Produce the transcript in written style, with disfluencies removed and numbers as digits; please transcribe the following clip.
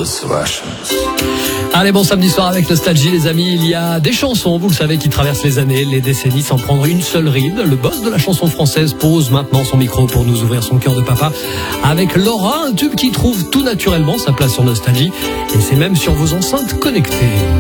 Allez, bon samedi soir avec Nostalgie, les amis. Il y a des chansons, vous le savez, qui traversent les années, les décennies, sans prendre une seule ride. Le boss de la chanson française pose maintenant son micro pour nous ouvrir son cœur de papa avec Laura, un tube qui trouve tout naturellement sa place sur Nostalgie. Et c'est même sur vos enceintes connectées.